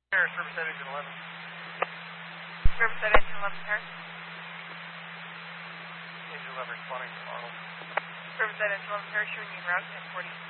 Paris, Riverside Engine 11. Riverside Engine 11, Paris. Engine 11 responding to Arnold. Riverside Engine 11, Paris, showing you route 1040.